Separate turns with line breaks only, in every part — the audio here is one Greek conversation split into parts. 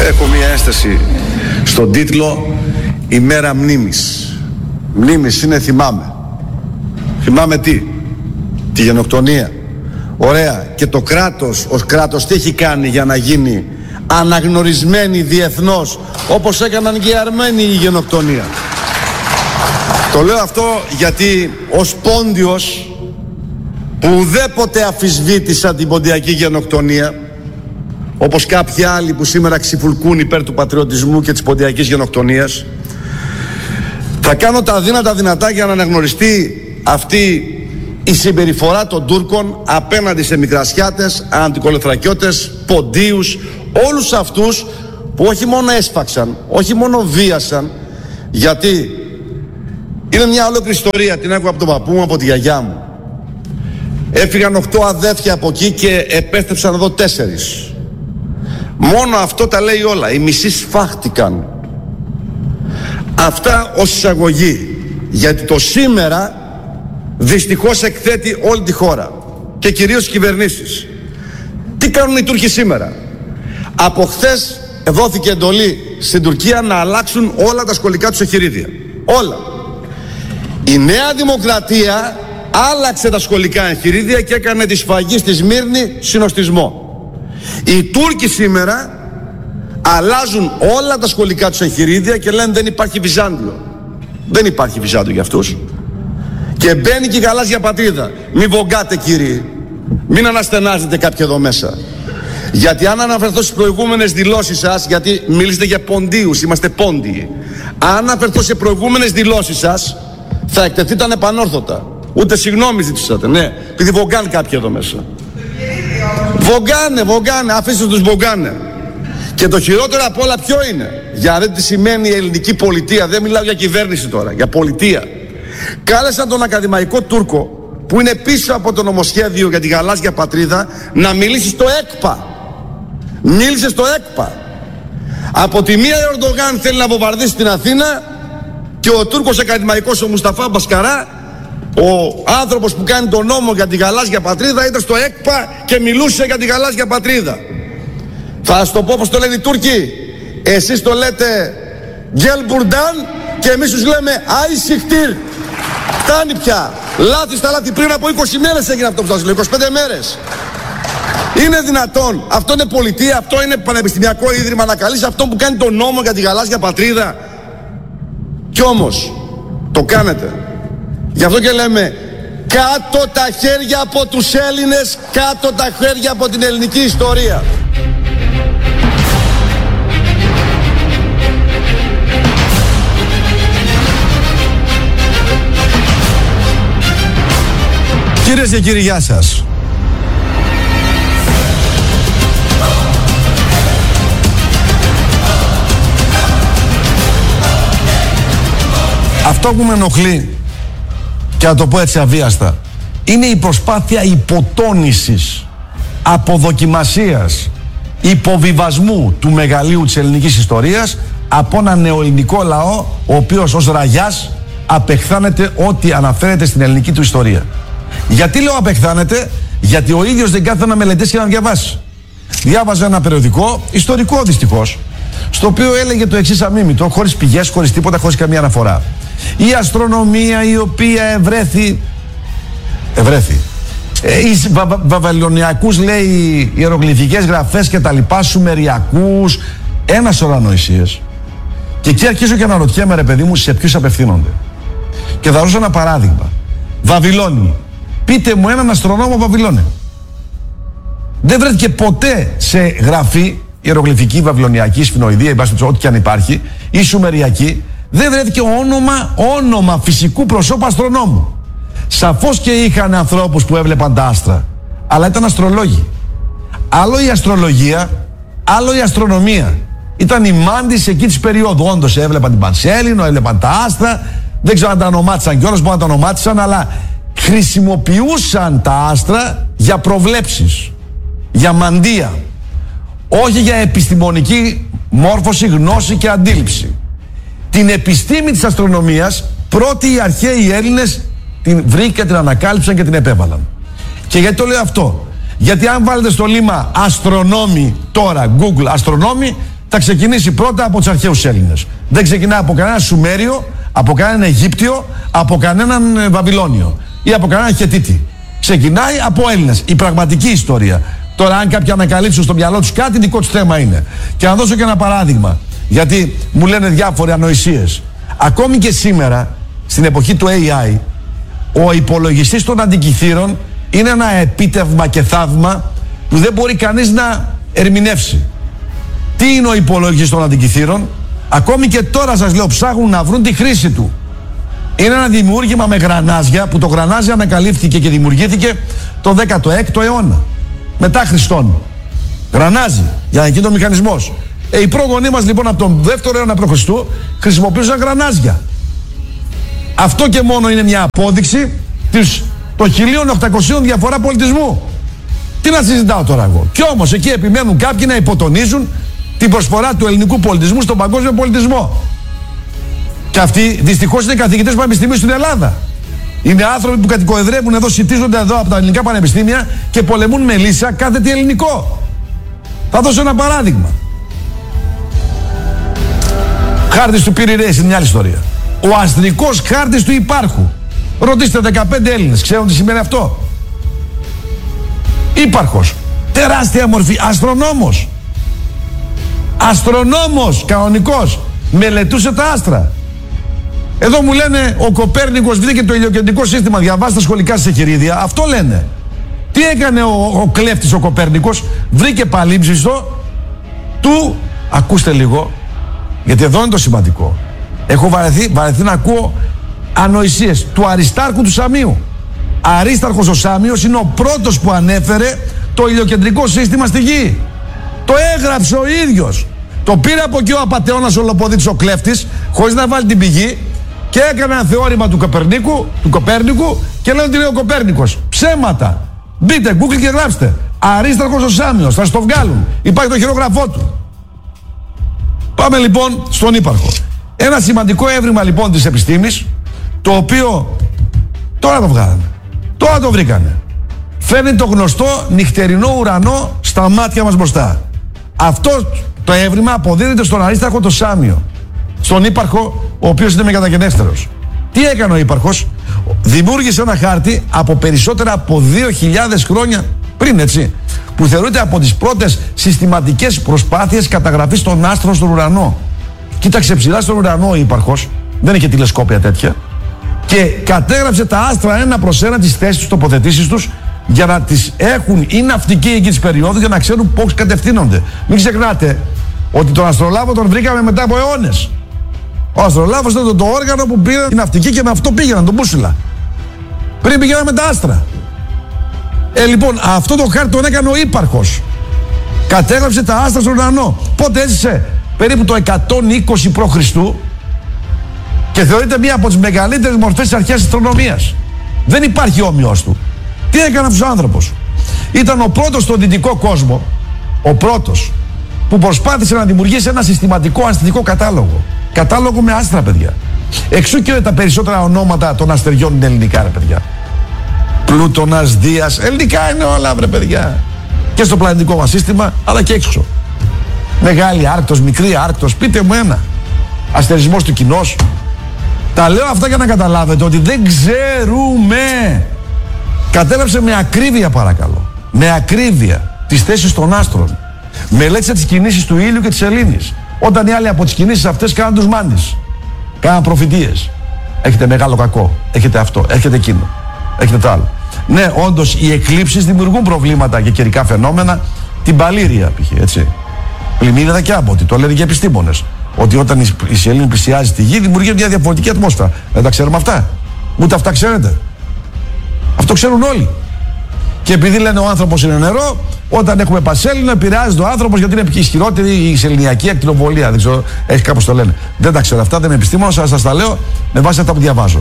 έχω μία ένσταση στον τίτλο «Ημέρα μνήμης». Μνήμης είναι θυμάμαι. Θυμάμαι τι? Τη γενοκτονία. Ωραία. Και το κράτος, ως κράτος, τι έχει κάνει για να γίνει αναγνωρισμένη διεθνώς, όπως έκαναν και οι Αρμένοι η γενοκτονία? Το λέω αυτό γιατί ως Πόντιος, που ουδέποτε αφισβήτησα την ποντιακή γενοκτονία, όπως κάποιοι άλλοι που σήμερα ξυφουλκούν υπέρ του πατριωτισμού και της ποντιακής γενοκτονίας, θα κάνω τα δύνατα δυνατά για να αναγνωριστεί αυτή η συμπεριφορά των Τούρκων απέναντι σε μικρασιάτες, αντικολεθρακιώτες, ποντίους, όλους αυτούς που όχι μόνο έσφαξαν, όχι μόνο βίασαν, γιατί είναι μια ολόκληρη ιστορία, την άκουγα από τον παππού μου, από τη γιαγιά μου. Έφυγαν 8 αδέρφια από εκεί και επέστρεψαν εδώ 4. Μόνο αυτό τα λέει όλα. Οι μισοί σφάχτηκαν. Αυτά ως εισαγωγή. Γιατί το σήμερα δυστυχώς εκθέτει όλη τη χώρα και κυρίως οι κυβερνήσεις. Τι κάνουν οι Τούρκοι σήμερα? Από χθες δόθηκε εντολή στην Τουρκία να αλλάξουν όλα τα σχολικά τους εγχειρίδια. Όλα. Η Νέα Δημοκρατία άλλαξε τα σχολικά εγχειρίδια και έκανε τη σφαγή στη Σμύρνη συνοστισμό. Οι Τούρκοι σήμερα αλλάζουν όλα τα σχολικά τους εγχειρίδια και λένε δεν υπάρχει Βυζάντιο. Δεν υπάρχει Βυζάντιο για αυτούς. Και μπαίνει και η γαλάζια πατρίδα. Μην βογκάτε κύριοι. Μην αναστενάζετε κάποιοι εδώ μέσα. Γιατί αν αναφερθώ στις προηγούμενες δηλώσεις σας, γιατί μιλήσετε για ποντίους, είμαστε πόντιοι. Αν αναφερθώ σε προηγούμενες δηλώσεις σας, θα εκτεθείτε ανεπανόρθωτα. Ούτε συγγνώμη ζητήσατε, ναι, επειδή βογκάνε κάποιοι εδώ μέσα. Βογκάνε, αφήστε τους βογκάνε. Και το χειρότερο απ' όλα ποιο είναι? Για δείτε τι σημαίνει η ελληνική πολιτεία. Δεν μιλάω για κυβέρνηση τώρα, για πολιτεία. Κάλεσαν τον ακαδημαϊκό Τούρκο, που είναι πίσω από το νομοσχέδιο για τη γαλάζια πατρίδα, να μιλήσει στο ΕΚΠΑ. Μίλησε στο ΕΚΠΑ. Από τη μία ο Ερντογάν θέλει να βομβαρδίσει την Αθήνα και ο Τούρκος ακαδημαϊκός, ο Μουσταφά Μπασκαρά, ο άνθρωπος που κάνει τον νόμο για τη γαλάζια πατρίδα, ήταν στο ΕΚΠΑ και μιλούσε για τη γαλάζια πατρίδα. Θα σας το πω όπως το λένε οι Τούρκοι. Εσείς το λέτε Γκέλ Μπουρντάν και εμείς τους λέμε Άι Σιχτήρ. Φτάνει πια. Λάθη στα λάθη. Πριν από 20 μέρες έγινε αυτό που σας λέω, 25 μέρες. Είναι δυνατόν? Αυτό είναι πολιτεία, αυτό είναι πανεπιστημιακό ίδρυμα να καλείς αυτόν που κάνει τον νόμο για τη γαλάζια πατρίδα? Κι όμως το κάνετε. Γι' αυτό και λέμε κάτω τα χέρια από τους Έλληνες, κάτω τα χέρια από την ελληνική ιστορία. Κυρίες και κύριοι, γεια σας. Αυτό που με ενοχλεί, και να το πω έτσι αβίαστα, είναι η προσπάθεια υποτόνησης, αποδοκιμασίας, υποβιβασμού του μεγαλείου της ελληνικής ιστορίας από ένα νεοελληνικό λαό, ο οποίος ως ραγιάς απεχθάνεται ό,τι αναφέρεται στην ελληνική του ιστορία. Γιατί λέω απεχθάνεται? Γιατί ο ίδιος δεν κάθεται να μελετήσει και να διαβάσει. Διάβαζα ένα περιοδικό, ιστορικό δυστυχώς, στο οποίο έλεγε το εξής αμίμητο, χωρίς πηγές, χωρίς τίποτα, χωρίς καμία αναφορά. Η αστρονομία η οποία ευρέθη βαβυλωνιακούς, λέει, ιερογλυφικές γραφές και τα λοιπά, σουμεριακούς, ένα σωρό ανοησίες. Και εκεί αρχίζω και αναρωτιέμαι, ρε παιδί μου, σε ποιους απευθύνονται. Και θα δώσω ένα παράδειγμα. Βαβυλώνη. Πείτε μου έναν αστρονόμο Βαβυλώνη. Δεν βρέθηκε ποτέ σε γραφή ιερογλυφική, βαβυλωνιακή, σφινοειδία, ό,τι και αν υπάρχει, ή σουμεριακή, δεν βρέθηκε όνομα φυσικού προσώπου αστρονόμου. Σαφώς και είχαν ανθρώπους που έβλεπαν τα άστρα, αλλά ήταν αστρολόγοι. Άλλο η αστρολογία, άλλο η αστρονομία. Ήταν οι μάντις εκεί της περίοδου. Όντως έβλεπαν την Πανσέλινο, έβλεπαν τα άστρα. Δεν ξέρω αν τα ονομάτισαν κιόλας, μπορεί να τα ονομάτισαν, αλλά χρησιμοποιούσαν τα άστρα για προβλέψεις, για μαντεία. Όχι για επιστημονική μόρφωση, γνώση και αντίληψη. Την επιστήμη της αστρονομίας πρώτοι οι αρχαίοι Έλληνες την βρήκαν, την ανακάλυψαν και την επέβαλαν. Και γιατί το λέω αυτό? Γιατί αν βάλετε στο λίμα αστρονόμοι τώρα, Google αστρονόμοι,
θα ξεκινήσει πρώτα από τους αρχαίους Έλληνες. Δεν ξεκινάει από κανένα Σουμέριο, από κανέναν Αιγύπτιο, από κανέναν Βαβυλώνιο ή από κανέναν Χετίτη. Ξεκινάει από Έλληνες. Η πραγματική ιστορία. Τώρα, αν κάποιοι ανακαλύψουν στο μυαλό τους κάτι, δικό τους θέμα είναι. Και να δώσω και ένα παράδειγμα. Γιατί μου λένε διάφοροι ανοησίες. Ακόμη και σήμερα, στην εποχή του AI, ο υπολογιστής των αντικειθήρων είναι ένα επίτευγμα και θαύμα που δεν μπορεί κανείς να ερμηνεύσει. Τι είναι ο υπολογιστής των αντικειθήρων? Ακόμη και τώρα σας λέω, ψάχνουν να βρουν τη χρήση του. Είναι ένα δημιούργημα με γρανάζια, που το γρανάζι ανακαλύφθηκε και δημιουργήθηκε το 16ο αιώνα. Μετά Χριστόν. Γρανάζι, για να γίνει ο μηχανισμός. Οι πρόγονοί μας λοιπόν από τον 2ο αιώνα π.Χ. χρησιμοποιούσαν γρανάζια. Αυτό και μόνο είναι μια απόδειξη των 1800 διαφορά πολιτισμού. Τι να συζητάω τώρα εγώ? Κι όμως εκεί επιμένουν κάποιοι να υποτονίζουν την προσφορά του ελληνικού πολιτισμού στον παγκόσμιο πολιτισμό. Και αυτοί δυστυχώς είναι καθηγητές πανεπιστημίου στην Ελλάδα. Είναι άνθρωποι που κατοικοεδρεύουν εδώ, σιτίζονται εδώ από τα ελληνικά πανεπιστήμια και πολεμούν με λύσα κάθε τι ελληνικό. Θα δώσω ένα παράδειγμα. Χάρτης του Πύρη Ρέης είναι μια άλλη ιστορία. Ο αστρικός χάρτης του Υπάρχου. Ρωτήστε 15 Έλληνες, ξέρουν τι σημαίνει αυτό? Υπάρχος. Τεράστια μορφή. Αστρονόμος. Αστρονόμος κανονικός. Μελετούσε τα άστρα. Εδώ μου λένε ο Κοπέρνικος βρήκε το ηλιοκεντρικό σύστημα. Διαβάστε σχολικά στις εχειρίδια. Αυτό λένε. Τι έκανε ο κλέφτης ο Κοπέρνικος? Βρήκε παλίμψιστο του. Ακούστε λίγο, γιατί εδώ είναι το σημαντικό. Έχω βαρεθεί να ακούω ανοησίες. Του Αριστάρχου του Σαμίου. Αρίσταρχος ο Σάμιος είναι ο πρώτος που ανέφερε το ηλιοκεντρικό σύστημα στη γη. Το έγραψε ο ίδιος. Το πήρε από εκεί ο απατεώνας ο Λοποδίτης ο κλέφτης, χωρίς να βάλει την πηγή, και έκανε ένα θεώρημα του Κοπέρνικου και λέει ότι είναι ο Κοπέρνικος. Ψέματα. Μπείτε Google και γράψτε. Αρίσταρχος ο Σάμιος. Θα στο βγάλουν. Υπάρχει το χειρόγραφό του. Πάμε λοιπόν στον Ύπαρχο. Ένα σημαντικό έβριμα λοιπόν της επιστήμης, το οποίο τώρα το βγάλανε. Τώρα το βρήκανε. Φέρνει το γνωστό νυχτερινό ουρανό στα μάτια μας μπροστά. Αυτό το έβριμα αποδίδεται στον Αρίσταρχο το Σάμιο. Στον Ύπαρχο, ο οποίος είναι μεγαταγενέστερος. Τι έκανε ο Ύπαρχος? Δημιούργησε ένα χάρτη από περισσότερα από 2.000 χρόνια πριν, έτσι, που θεωρείται από τις πρώτες συστηματικές προσπάθειες καταγραφής των άστρων στον ουρανό. Κοίταξε ψηλά στον ουρανό ο Ύπαρχος, δεν είχε τηλεσκόπια τέτοια, και κατέγραψε τα άστρα ένα προς ένα, τις θέσεις τους, τοποθετήσεις τους, για να τις έχουν οι ναυτικοί εκεί της περίοδου, για να ξέρουν πώς κατευθύνονται. Μην ξεχνάτε ότι τον αστρολάβο τον βρήκαμε μετά από αιώνες. Ο αστρολάβος ήταν το όργανο που πήραν οι ναυτικοί και με αυτό πήγαιναν, τον μπούσουλα. Πριν πηγαίναμε τα άστρα. Λοιπόν, αυτό το χάρτη τον έκανε ο Ύπαρχος. Κατέγραψε τα άστρα στον ουρανό. Πότε έζησε? Περίπου το 120 π.Χ. και θεωρείται μία από τις μεγαλύτερες μορφές της αρχαίας αστρονομίας. Δεν υπάρχει όμοιος του. Τι έκανε αυτός ο άνθρωπος? Ήταν ο πρώτος στον δυτικό κόσμο, ο πρώτος που προσπάθησε να δημιουργήσει ένα συστηματικό αστρικό κατάλογο. Κατάλογο με άστρα, παιδιά. Εξού και τα περισσότερα ονόματα των αστεριών είναι ελληνικά, ρε παιδιά. Πλούτονας, Δίας, ελληνικά είναι όλα, βρε παιδιά. Και στο πλανητικό μας σύστημα, αλλά και έξω. Μεγάλη Άρκτος, μικρή Άρκτος, πείτε μου ένα. Αστερισμός του κοινός. Τα λέω αυτά για να καταλάβετε ότι δεν ξέρουμε. Κατέγραψε με ακρίβεια, παρακαλώ. Με ακρίβεια τις θέσεις των άστρων. Μελέτησε τις κινήσεις του ήλιου και της σελήνης. Όταν οι άλλοι από τις κινήσεις αυτές κάναν τους μάνεις. Κάναν προφητείες. Έχετε μεγάλο κακό. Έχετε αυτό. Έχετε εκείνο. Έχετε το άλλο. Ναι, όντως οι εκλήψεις δημιουργούν προβλήματα και καιρικά φαινόμενα. Την παλήρια, π.χ. έτσι. Πλημμύριδα και άμμοτη. Το λένε και επιστήμονες. Ότι όταν η σελήνη πλησιάζει τη γη, δημιουργεί μια διαφορετική ατμόσφαιρα. Δεν τα ξέρουμε αυτά? Ούτε αυτά ξέρετε? Αυτό ξέρουν όλοι. Και επειδή λένε ο άνθρωπος είναι νερό, όταν έχουμε πασέλινο επηρεάζεται ο άνθρωπος, γιατί είναι ισχυρότερη η σεληνιακή ακτινοβολία. Δεν ξέρω, έχει κάπως το λένε. Δεν τα ξέρω αυτά, δεν είμαι επιστήμονας, αλλά σας τα λέω με βάση αυτά που διαβάζω.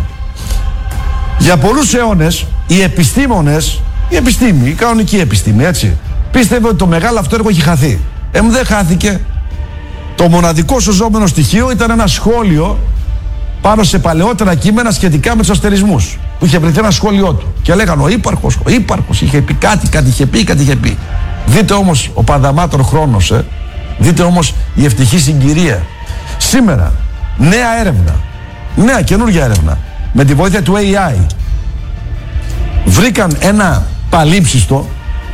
Για πολλούς αιώνες οι επιστήμονες, η επιστήμη, η κανονική επιστήμη, έτσι, πίστευε ότι το μεγάλο αυτό έργο έχει χαθεί. Δεν χάθηκε. Το μοναδικό σωζόμενο στοιχείο ήταν ένα σχόλιο πάνω σε παλαιότερα κείμενα σχετικά με τους αστερισμούς. Που είχε βρεθεί ένα σχόλιο του. Και λέγανε ο Ύπαρχος είχε πει κάτι είχε πει. Δείτε όμως ο Πανταμάτων χρόνος, Δείτε όμως η ευτυχή συγκυρία. Σήμερα, νέα έρευνα, νέα καινούργια έρευνα, με τη βοήθεια του AI, βρήκαν ένα παλίψιστο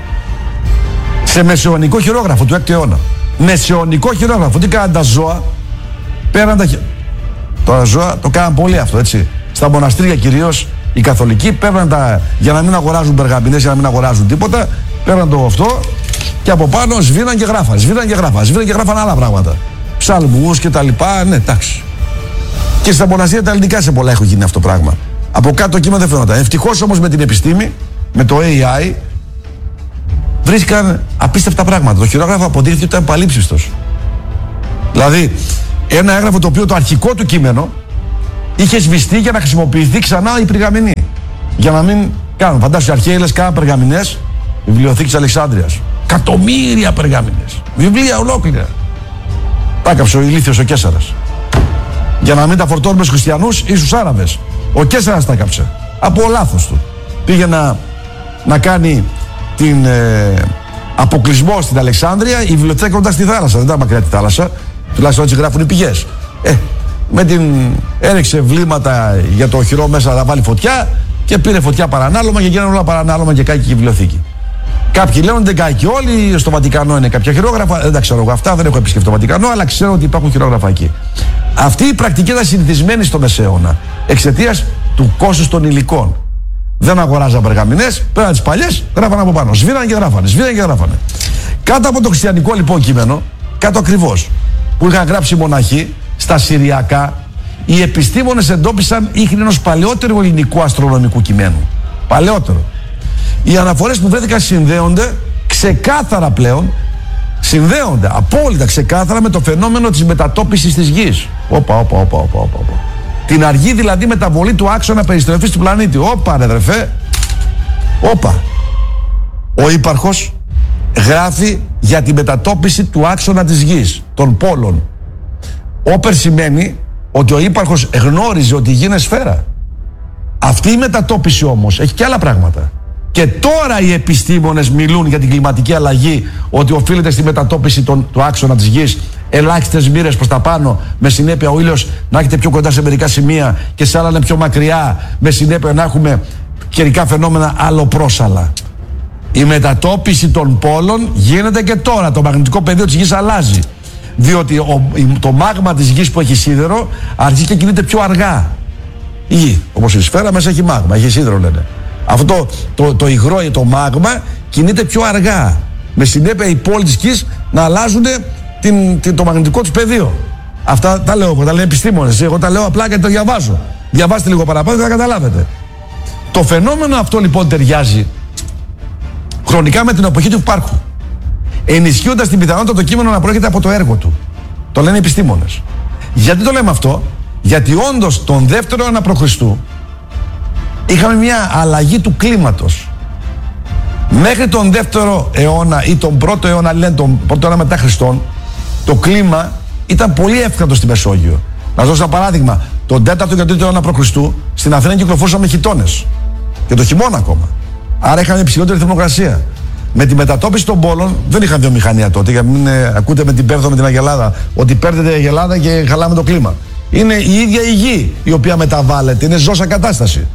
σε μεσαιωνικό χειρόγραφο του 6ου αιώνα. Μεσαιωνικό χειρόγραφο. Τι κάναν τα ζώα? Πέραν τα ζώα το κάναν πολύ αυτό, έτσι. Στα μοναστήρια κυρίως οι καθολικοί παίρναν για να μην αγοράζουν περγαμηνές, για να μην αγοράζουν τίποτα, παίρναν το αυτό και από πάνω σβήναν και γράφαν. Σβήναν και γράφαν άλλα πράγματα. Ψαλμούς και τα λοιπά, ναι, εντάξει. Και στα μοναστήρια τα ελληνικά σε πολλά έχω γίνει αυτό το πράγμα. Από κάτω το κύμα δεν φαίνονταν. Ευτυχώς όμως με την επιστήμη, με το AI, βρίσκαν απίστευτα πράγματα. Το χειρόγραφο αποδείχθηκε ότι ήταν παλίψιστος. Δηλαδή, ένα έγγραφο το οποίο το αρχικό του κείμενο είχε σβηστεί για να χρησιμοποιηθεί ξανά η περγαμηνή. Για να μην κάνουν. Φαντάσου, οι αρχαίοι κάναν περγαμηνές, βιβλιοθήκη Αλεξάνδρειας. Εκατομμύρια περγαμηνές. Βιβλία ολόκληρα. Τα έκαψε ο ηλίθιος ο Καίσαρας. Για να μην τα φορτώνουμε στους χριστιανούς ή στους Άραβες. Ο Καίσαρας τα έκαψε. Από λάθος του. Πήγε να κάνει την αποκλεισμό στην Αλεξάνδρεια, η βιβλιοθέκα κοντά στη θάλασσα. Δεν ήταν μακριά τη θάλασσα. Τουλάχιστον έτσι γράφουν οι πηγές. Με την έριξε βλήματα για το οχυρό μέσα να βάλει φωτιά και πήρε φωτιά παρανάλωμα και γίνανε όλα παρανάλωμα και κάηκε η βιβλιοθήκη. Κάποιοι λένε ότι δεν κάηκε όλοι, στο Βατικανό είναι κάποια χειρόγραφα. Δεν τα ξέρω εγώ αυτά, δεν έχω επισκεφτεί το Βατικανό, αλλά ξέρω ότι υπάρχουν χειρόγραφα εκεί. Αυτή η πρακτική ήταν συνηθισμένη στο Μεσαίωνα εξαιτίας του κόστους των υλικών. Δεν αγοράζαν περγαμηνές, πέραν τις παλιές, γράφανε από πάνω. Σβήνανε και γράφανε. Κάτω από το χριστιανικό λοιπόν κείμενο, κάτω ακριβώς, που είχαν γράψει οι μοναχοί, στα Συριακά, οι επιστήμονες εντόπισαν ίχνη ενός παλαιότερου ελληνικού αστρονομικού κειμένου. Παλαιότερο. Οι αναφορές που βρέθηκαν συνδέονται ξεκάθαρα πλέον, απόλυτα ξεκάθαρα με το φαινόμενο της μετατόπισης της γης. Όπα. Την αργή δηλαδή μεταβολή του άξονα περιστροφής του πλανήτη. Όπα ρε αδερφέ. Ο ύπαρχος γράφει για τη μετατόπιση του άξονα της γης, των πόλων. Όπερ σημαίνει ότι ο ύπαρχος γνώριζε ότι η γη είναι σφαίρα. Αυτή η μετατόπιση όμως έχει και άλλα πράγματα. Και τώρα οι επιστήμονες μιλούν για την κλιματική αλλαγή, ότι οφείλεται στη μετατόπιση του άξονα της γης, ελάχιστες μοίρες προς τα πάνω, με συνέπεια ο ήλιος να έχετε πιο κοντά σε μερικά σημεία και σε άλλα είναι πιο μακριά, με συνέπεια να έχουμε καιρικά φαινόμενα αλλοπρόσαλα. Η μετατόπιση των πόλων γίνεται και τώρα. Το μαγνητικό πεδίο της γης αλλάζει. Διότι το μάγμα της γης που έχει σίδερο αρχίζει και κινείται πιο αργά. Η γη, όπως η σφαίρα, μέσα έχει μάγμα, έχει σίδερο λένε. Αυτό το υγρό, το μάγμα κινείται πιο αργά. Με συνέπεια οι πόλεις της γης να αλλάζουν το μαγνητικό τους πεδίο. Αυτά τα λέω εγώ, τα λένε επιστήμονες. Εγώ τα λέω απλά και τα διαβάζω. Διαβάστε λίγο παραπάνω και θα καταλάβετε. Το φαινόμενο αυτό λοιπόν ταιριάζει χρονικά με την εποχή του Υπάρχου, ενισχύοντας την πιθανότητα το κείμενο να προέρχεται από το έργο του. Το λένε οι επιστήμονες. Γιατί το λέμε αυτό? Γιατί όντως τον 2ο αιώνα π.Χ. είχαμε μια αλλαγή του κλίματος. Μέχρι τον 2ο αιώνα ή τον 1ο αιώνα, λένε τον 1ο αιώνα μετά Χριστόν, το κλίμα ήταν πολύ εύκατο στη Μεσόγειο. Να σας δώσω ένα παράδειγμα. Τον 4ο και τον 3ο αιώνα π.Χ. στην Αθήνα κυκλοφορούσαμε χιτώνες. Και το χειμώνα ακόμα. Άρα είχαμε υψηλότερη θερμοκρασία. Με τη μετατόπιση των πόλων δεν είχαν βιομηχανία τότε. Για να μην ακούτε με την Πέρδο, με την Αγελάδα, ότι παίρνετε η Αγελάδα και χαλάμε το κλίμα. Είναι η ίδια η γη η οποία μεταβάλλεται. Είναι ζώσα κατάσταση.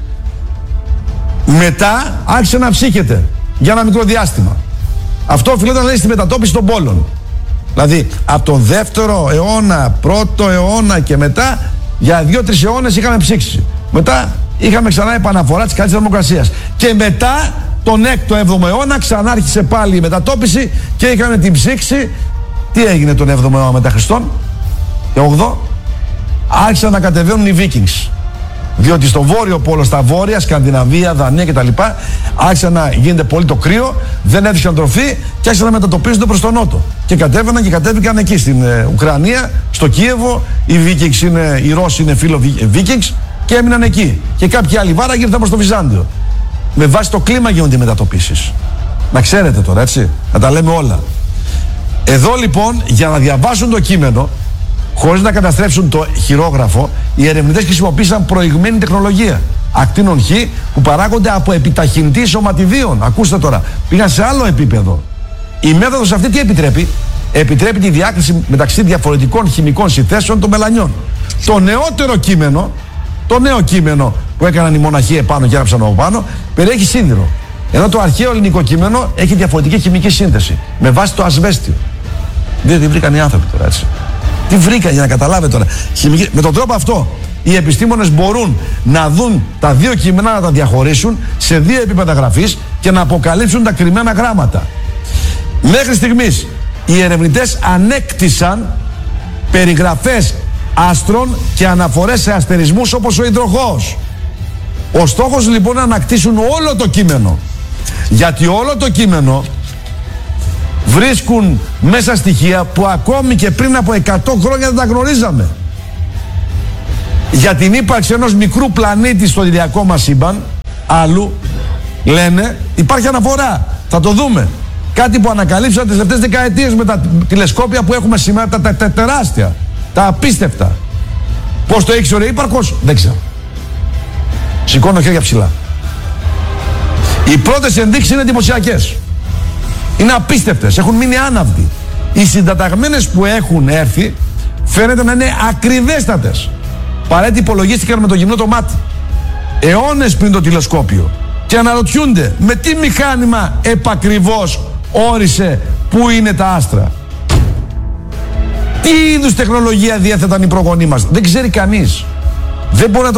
Μετά άρχισε να ψύχεται για ένα μικρό διάστημα. Αυτό οφειλόταν λέει στη μετατόπιση των πόλων. Δηλαδή από τον 2ο αιώνα, 1ο αιώνα και μετά για 2-3 αιώνες είχαμε ψήξει. Μετά είχαμε ξανά επαναφορά της καλής θερμοκρασίας. Και μετά τον 6ο-7ο αιώνα ξανά άρχισε πάλι η μετατόπιση και είχαμε την ψήξη. Τι έγινε τον 7ο αιώνα μετά Χριστόν και 8ο? Άρχισαν να κατεβαίνουν οι Vikings. Διότι στο βόρειο πόλο, στα βόρεια, Σκανδιναβία, Δανία κτλ., άρχισαν να γίνεται πολύ το κρύο, δεν έβρισκαν τροφή και άρχισαν να μετατοπίζονται προς τον νότο. Και κατέβαιναν και κατέβηκαν εκεί στην Ουκρανία, στο Κίεβο. Οι Vikings είναι, οι Ρώσοι είναι φίλο Vikings και έμειναν εκεί. Και κάποιοι άλλοι βάραγγοι ήρθαν προς το Βυζάντιο. Με βάση το κλίμα γίνονται οι μετατοπίσεις. Να ξέρετε τώρα, έτσι, να τα λέμε όλα. Εδώ λοιπόν, για να διαβάσουν το κείμενο, χωρίς να καταστρέψουν το χειρόγραφο, οι ερευνητές χρησιμοποίησαν προηγμένη τεχνολογία ακτίνων Χ που παράγονται από επιταχυντή σωματιδίων. Ακούστε τώρα, πήγαν σε άλλο επίπεδο. Η μέθοδος αυτή τι επιτρέπει? επιτρέπει τη διάκριση μεταξύ διαφορετικών χημικών συνθέσεων των μελανιών. Το νέο κείμενο που έκαναν οι μοναχοί επάνω και έγραψαν από πάνω περιέχει σίδηρο. Ενώ το αρχαίο ελληνικό κείμενο έχει διαφορετική χημική σύνθεση με βάση το ασβέστιο. Δεν τι βρήκαν οι άνθρωποι τώρα, έτσι. Τι βρήκαν, για να καταλάβετε τώρα. Με τον τρόπο αυτό οι επιστήμονες μπορούν να δουν τα δύο κείμενα, να τα διαχωρίσουν σε δύο επίπεδα γραφής και να αποκαλύψουν τα κρυμμένα γράμματα. Μέχρι στιγμής οι ερευνητές ανέκτησαν περιγραφές άστρων και αναφορές σε αστερισμούς όπως ο υδροχόος. Ο στόχος λοιπόν είναι να ανακτήσουν όλο το κείμενο. Γιατί όλο το κείμενο βρίσκουν μέσα στοιχεία που ακόμη και πριν από 100 χρόνια δεν τα γνωρίζαμε. Για την ύπαρξη ενός μικρού πλανήτη στο ηλιακό μας σύμπαν, άλλου, λένε, υπάρχει αναφορά. Θα το δούμε. Κάτι που ανακαλύψαν τις τελευταίες δεκαετίες με τα τηλεσκόπια που έχουμε σήμερα, τα τεράστια, τα απίστευτα. Πώς το ήξερε ύπαρχος, δεν ξέρω. Σηκώνω χέρια ψηλά. Οι πρώτες ενδείξεις είναι εντυπωσιακές. Είναι απίστευτες, έχουν μείνει άναυδοι. Οι συντεταγμένες που έχουν έρθει φαίνεται να είναι ακριβέστατες. Παρότι υπολογίστηκαν με το γυμνό το μάτι. Αιώνες πριν το τηλεσκόπιο. Και αναρωτιούνται με τι μηχάνημα επακριβώς όρισε πού είναι τα άστρα. Τι είδους τεχνολογία διέθεταν οι προγονείς μας. Δεν ξέρει κανείς. Δεν μπορεί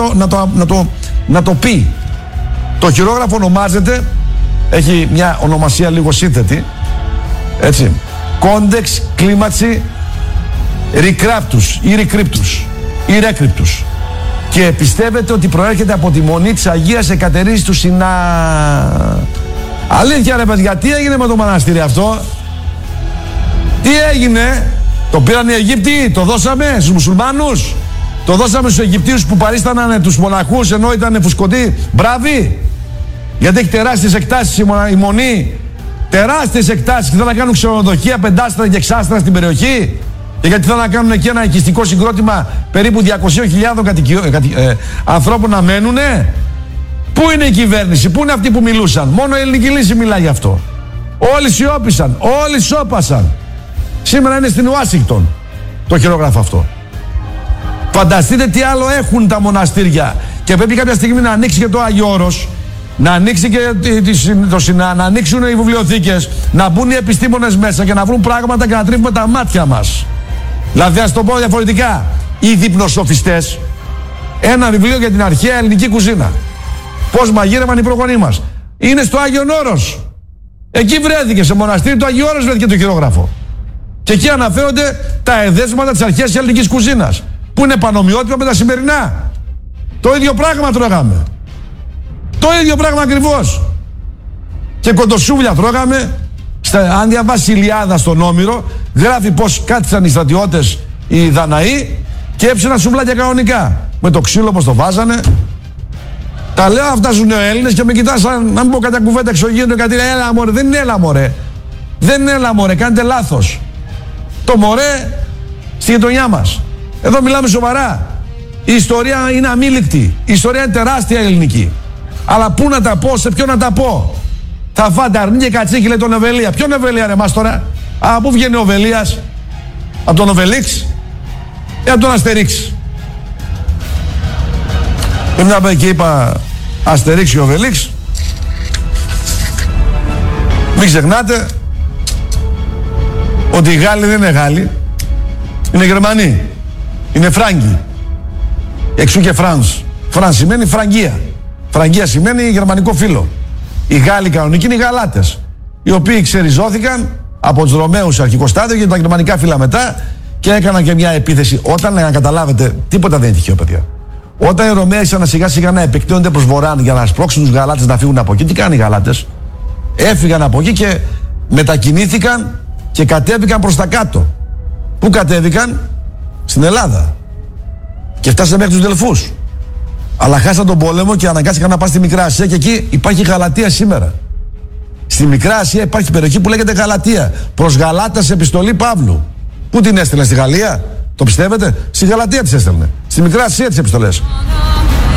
να το πει. Το χειρόγραφο ονομάζεται, έχει μια ονομασία λίγο σύνθετη, έτσι, Κόντεξ Κλίματσι Ρικράπτους ή Ρικρύπτους ή Ρέκρυπτους, και πιστεύετε ότι προέρχεται από τη μονή της Αγίας Εκατερίνης του Σινά. Αλήθεια ρε παιδιά, τι έγινε με το μοναστήρι αυτό? Τι έγινε? Το πήραν οι Αιγύπτιοι, το δώσαμε στους μουσουλμάνους, το δώσαμε στους Αιγυπτίους που παρίσταναν τους μοναχούς ενώ ήταν φουσκωτοί μπράβοι? Γιατί έχει τεράστιες εκτάσεις η μονή, τεράστιες εκτάσεις, και θέλουν να κάνουν ξενοδοχεία 5άστρα και 6άστρα στην περιοχή, και γιατί θέλουν να κάνουν εκεί ένα οικιστικό συγκρότημα περίπου 200.000 ανθρώπων να μένουνε. Πού είναι η κυβέρνηση, πού είναι αυτοί που μιλούσαν? Μόνο η ελληνική λύση μιλάει γι' αυτό. Όλοι σιώπησαν, όλοι σώπασαν. Σήμερα είναι στην Ουάσιγκτον το χειρόγραφο αυτό. Φανταστείτε τι άλλο έχουν τα μοναστήρια. Και πρέπει κάποια στιγμή να ανοίξει και το Άγιο Όρος, να ανοίξει και το Σινά, να ανοίξουν οι βιβλιοθήκες, να μπουν οι επιστήμονες μέσα και να βρουν πράγματα και να τρίβουμε τα μάτια μας. Δηλαδή, ας το πω διαφορετικά, οι διπνοσοφιστές, ένα βιβλίο για την αρχαία ελληνική κουζίνα. Πώς μαγείρευαν οι προγονείς μας. Είναι στο Άγιον Όρος. Εκεί βρέθηκε, σε μοναστήρι του Αγίου Όρος βρέθηκε το χειρόγραφο. Και εκεί αναφέρονται τα εδέσματα της αρχαίας ελληνικής κουζίνας, που είναι πανομοιότυπα με τα σημερινά. Το ίδιο πράγμα τρώγαμε. Το ίδιο πράγμα ακριβώς. Και κοντοσούβλια τρώγαμε. Αν διαβάσει η Ιλιάδα στον Όμηρο, γράφει πως κάθισαν οι στρατιώτες οι Δαναοί και έψαιναν σουβλάκια κανονικά. Με το ξύλο πως το βάζανε. Τα λέω αυτά στους νεοέλληνες και με κοιτάς να μην πω κατά κουβέντα εξωγήινο, κάτι λέει έλα μωρέ. Δεν είναι έλα μωρέ. Δεν είναι έλα μωρέ, κάνετε λάθος. Το μωρέ στη γειτονιά μας. Εδώ μιλάμε σοβαρά. Η ιστορία είναι αμήλικτη. Η ιστορία είναι τεράστια ελληνική. Αλλά πού να τα πω, σε ποιον να τα πω? Θα φάτε αρνί και κατσίκι, λέει τον Οβελία. Ποιον Οβελία ρε μας τώρα? Πού βγαίνει ο Οβελίας? Από τον Οβελίξ ή από τον Αστερίξ? Και μια πάει και είπα Αστερίξ και Οβελίξ. Μην ξεχνάτε ότι οι Γάλλοι δεν είναι Γάλλοι, είναι Γερμανοί, είναι Φράγκοι. Εξού και Φρανς. Φρανς σημαίνει Φραγκία. Φραγκία σημαίνει γερμανικό φύλο. Οι Γάλλοι κανονικοί είναι οι Γαλάτες, οι οποίοι ξεριζώθηκαν από τους Ρωμαίους σε αρχικό στάδιο και τα γερμανικά φύλλα μετά και έκαναν και μια επίθεση. Όταν, να καταλάβετε, τίποτα δεν είναι τυχαίο, παιδιά. Όταν οι Ρωμαίοι άρχισαν σιγά σιγά να επεκτείνονται προς βορρά για να σπρώξουν τους Γαλάτες να φύγουν από εκεί, τι κάνουν οι Γαλάτες? Έφυγαν από εκεί και μετακινήθηκαν και κατέβηκαν προς τα κάτω. Πού κατέβηκαν? Στην Ελλάδα. Και φτάσαν μέχρι τους Δελφούς. Αλλά χάσαν τον πόλεμο και αναγκάστηκαν να πάνε στη Μικρά Ασία, και εκεί υπάρχει Γαλατεία σήμερα. Στη Μικρά Ασία υπάρχει περιοχή που λέγεται Γαλατεία. Προς Γαλάτα σε επιστολή Παύλου. Πού την έστειλε? Στη Γαλλία? Το πιστεύετε? Στη Γαλατεία τις έστελνε. Στη Μικρά Ασία τις επιστολές.